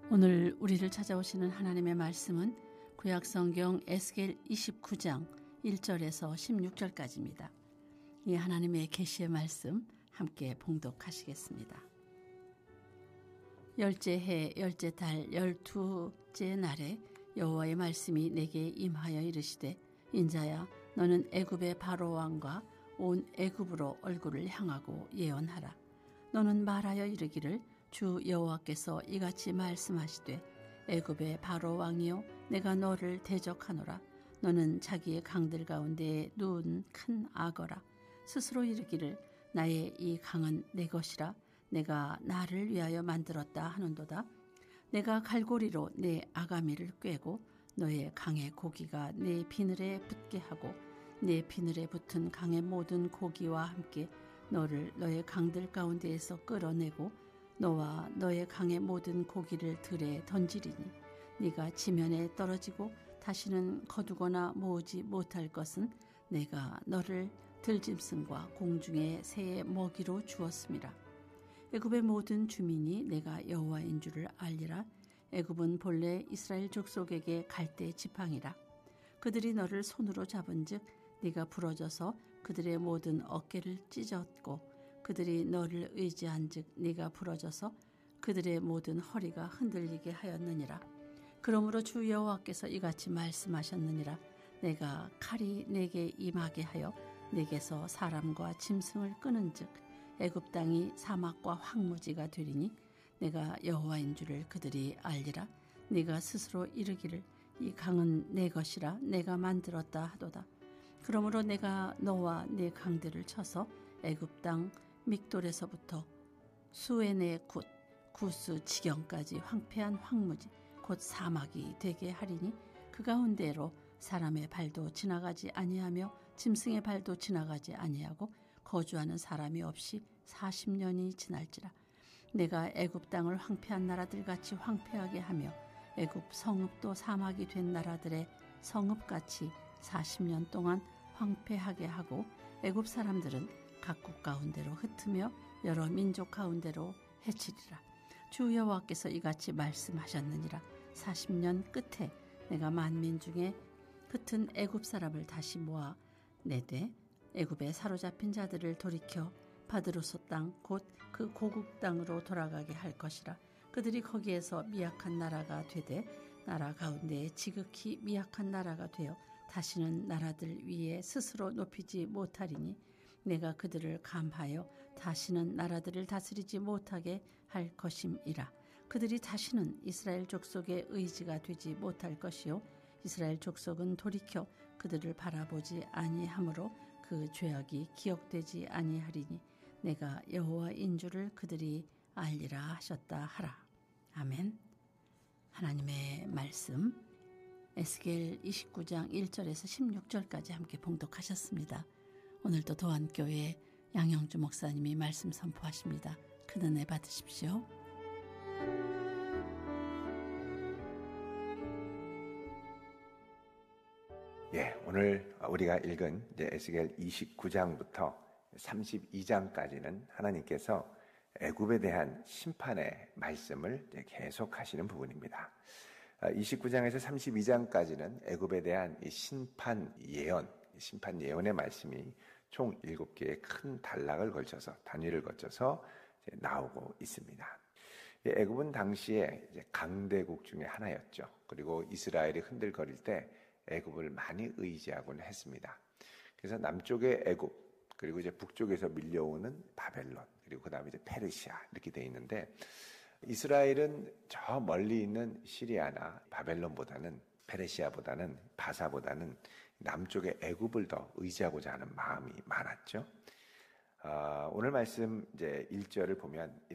오늘 우리를 찾아오시는 하나님의 말씀은 구약성경 에스겔 29장 1절에서 16절까지입니다. 이 하나님의 계시의 말씀 함께 봉독하시겠습니다. 열째 해 열째 달 12째 날에 여호와의 말씀이 내게 임하여 이르시되 인자야 너는 애굽의 바로 왕과 온 애굽으로 얼굴을 향하고 예언하라. 너는 말하여 이르기를 주 여호와께서 이같이 말씀하시되 애굽의 바로 왕이요 내가 너를 대적하노라. 너는 자기의 강들 가운데에 누운 큰 악어라. 스스로 이르기를 나의 이 강은 내 것이라. 내가 나를 위하여 만들었다 하는도다. 내가 갈고리로 내 아가미를 꿰고 너의 강의 고기가 내 비늘에 붙게 하고 내 비늘에 붙은 강의 모든 고기와 함께 너를 너의 강들 가운데에서 끌어내고 너와 너의 강의 모든 고기를 들에 던지리니 네가 지면에 떨어지고 다시는 거두거나 모으지 못할 것은 내가 너를 들짐승과 공중의 새의 먹이로 주었음이라. 애굽의 모든 주민이 내가 여호와인 줄을 알리라. 애굽은 본래 이스라엘 족속에게 갈대 지팡이라. 그들이 너를 손으로 잡은즉 네가 부러져서 그들의 모든 어깨를 찢었고 그들이 너를 의지한즉 네가 부러져서 그들의 모든 허리가 흔들리게 하였느니라. 그러므로 주 여호와께서 이같이 말씀하셨느니라. 내가 칼이 내게 임하게 하여 내게서 사람과 짐승을 끄는즉 애굽 땅이 사막과 황무지가 되리니 내가 여호와인 줄을 그들이 알리라. 네가 스스로 이르기를 이 강은 내 것이라 내가 만들었다 하도다. 그러므로 내가 너와 네 강들을 쳐서 애굽 땅 믹돌에서부터 수에네 굿 구스 지경까지 황폐한 황무지 곧 사막이 되게 하리니 그 가운데로 사람의 발도 지나가지 아니하며 짐승의 발도 지나가지 아니하고 거주하는 사람이 없이 40년이 지날지라. 내가 애굽 땅을 황폐한 나라들같이 황폐하게 하며 애굽 성읍도 사막이 된 나라들의 성읍같이 40년 동안 황폐하게 하고 애굽 사람들은 각국 가운데로 흩으며 여러 민족 가운데로 해치리라. 주 여호와께서 이같이 말씀하셨느니라. 40년 끝에 내가 만민 중에 흩은 애굽 사람을 다시 모아 내되 애굽에 사로잡힌 자들을 돌이켜 바드로소 땅 곧 그 고국 땅으로 돌아가게 할 것이라. 그들이 거기에서 미약한 나라가 되되 나라 가운데 지극히 미약한 나라가 되어 다시는 나라들 위에 스스로 높이지 못하리니 내가 그들을 감하여 다시는 나라들을 다스리지 못하게 할 것임이라. 그들이 다시는 이스라엘 족속의 의지가 되지 못할 것이요 이스라엘 족속은 돌이켜 그들을 바라보지 아니하므로 그 죄악이 기억되지 아니하리니 내가 여호와인 줄을 그들이 알리라 하셨다 하라. 아멘. 하나님의 말씀 에스겔 29장 1절에서 16절까지 함께 봉독하셨습니다. 오늘도 도안교회 양영주 목사님이 말씀 선포하십니다. 큰 은혜 받으십시오. 오늘 우리가 읽은 에스겔 29장부터 32장까지는 하나님께서 애굽에 대한 심판의 말씀을 계속하시는 부분입니다. 29장에서 32장까지는 애굽에 대한 이 심판 예언의 말씀이 총 7개의 큰 단락을 걸쳐서 단위를 거쳐서 나오고 있습니다. 애굽은 당시에 강대국 중에 하나였죠. 그리고 이스라엘이 흔들거릴 때 애굽을 많이 의지하곤 했습니다. 그래서 남쪽의 애굽 그리고 북쪽에서 밀려오는 바벨론 그리고 그다음에 페르시아 이렇게 돼 있는데 이스라엘은 저 멀리 있는 시리아나 바벨론보다는 페르시아보다는 바사보다는 남쪽의 애굽을 더 의지하고자 하는 마음이 많았죠. 오늘 말씀 1절을 보면